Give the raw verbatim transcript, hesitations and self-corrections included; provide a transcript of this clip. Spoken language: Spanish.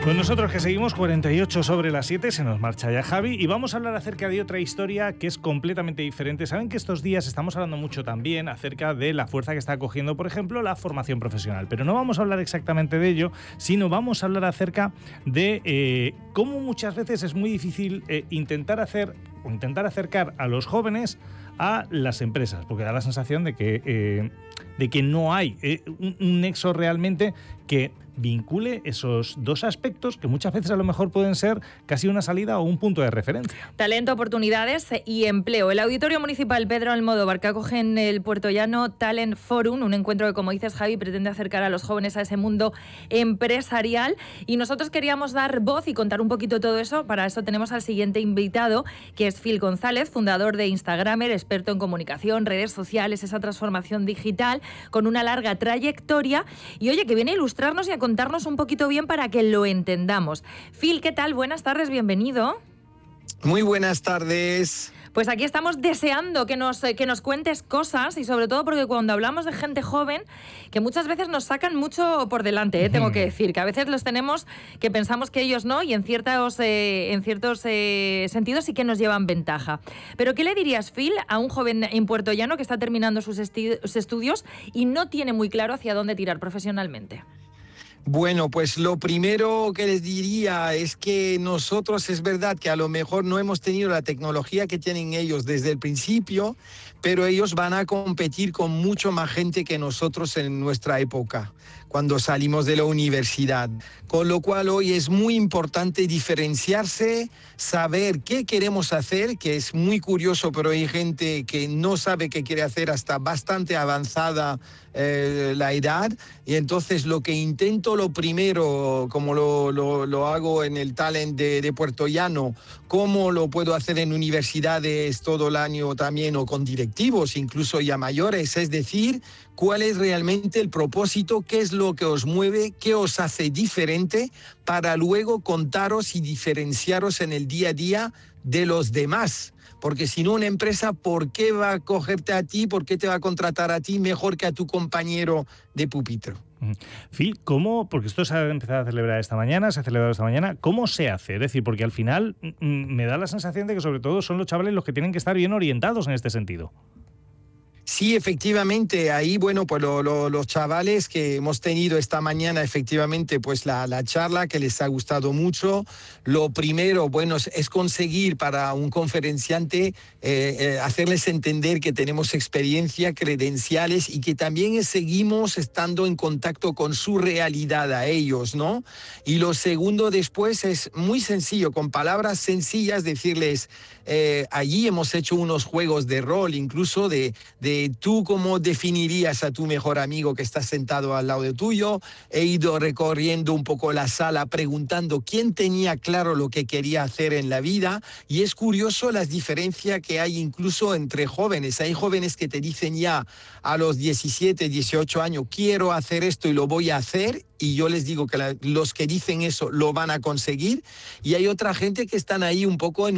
Pues nosotros que seguimos cuarenta y ocho sobre las siete, se nos marcha ya Javi y vamos a hablar acerca de otra historia que es completamente diferente. Saben que estos días estamos hablando mucho también acerca de la fuerza que está cogiendo, por ejemplo, la formación profesional, pero no vamos a hablar exactamente de ello, sino vamos a hablar acerca de eh, cómo muchas veces es muy difícil eh, intentar hacer o intentar acercar a los jóvenes a las empresas, porque da la sensación de que, eh, de que no hay eh, un, un nexo realmente que vincule esos dos aspectos que muchas veces a lo mejor pueden ser casi una salida o un punto de referencia. Talento, oportunidades y empleo. El Auditorio Municipal Pedro Almodóvar, que acoge en el Puertollano Talent Forum, un encuentro que, como dices, Javi, pretende acercar a los jóvenes a ese mundo empresarial. Y nosotros queríamos dar voz y contar un poquito todo eso. Para eso tenemos al siguiente invitado, que es Phil González, fundador de Instagramer, experto en comunicación, redes sociales, esa transformación digital, con una larga trayectoria. Y oye, que viene a ilustrarnos y a contarnos un poquito bien para que lo entendamos. Phil, ¿qué tal? Buenas tardes, bienvenido. Muy buenas tardes. Pues aquí estamos deseando que nos, que nos cuentes cosas y sobre todo porque cuando hablamos de gente joven, que muchas veces nos sacan mucho por delante, ¿eh? Tengo que decir, que a veces los tenemos que pensamos que ellos no y en ciertos, eh, en ciertos eh, sentidos sí que nos llevan ventaja. Pero ¿qué le dirías, Phil, a un joven en Puertollano que está terminando sus, esti- sus estudios y no tiene muy claro hacia dónde tirar profesionalmente? Bueno, pues lo primero que les diría es que nosotros es verdad que a lo mejor no hemos tenido la tecnología que tienen ellos desde el principio, pero ellos van a competir con mucho más gente que nosotros en nuestra época, cuando salimos de la universidad. Con lo cual hoy es muy importante diferenciarse, saber qué queremos hacer, que es muy curioso, pero hay gente que no sabe qué quiere hacer hasta bastante avanzada eh, la edad. Y entonces lo que intento, lo primero, como lo, lo, lo hago en el Talent de, de Puertollano, cómo lo puedo hacer en universidades todo el año también o con directivos, incluso ya mayores, es decir, cuál es realmente el propósito, qué es lo que os mueve, qué os hace diferente, para luego contaros y diferenciaros en el día a día de los demás. Porque si no, una empresa, ¿por qué va a cogerte a ti? ¿Por qué te va a contratar a ti mejor que a tu compañero de pupitre? Phil, ¿cómo? Porque esto se ha empezado a celebrar esta mañana, se ha celebrado esta mañana. ¿Cómo se hace? Es decir, porque al final mm, me da la sensación de que sobre todo son los chavales los que tienen que estar bien orientados en este sentido. Sí, efectivamente, ahí, bueno, pues lo, lo, los chavales que hemos tenido esta mañana, efectivamente, pues la, la charla que les ha gustado mucho. Lo primero, bueno, es, es conseguir para un conferenciante eh, eh, hacerles entender que tenemos experiencia, credenciales y que también seguimos estando en contacto con su realidad a ellos, ¿no? Y lo segundo después es muy sencillo, con palabras sencillas, decirles, eh, allí hemos hecho unos juegos de rol, incluso de, de tú cómo definirías a tu mejor amigo que está sentado al lado de tuyo. He ido recorriendo un poco la sala preguntando quién tenía claro lo que quería hacer en la vida, y es curioso las diferencias que hay incluso entre jóvenes. Hay jóvenes que te dicen ya a los diecisiete, dieciocho años, quiero hacer esto y lo voy a hacer, y yo les digo que la, los que dicen eso lo van a conseguir, y hay otra gente que están ahí un poco en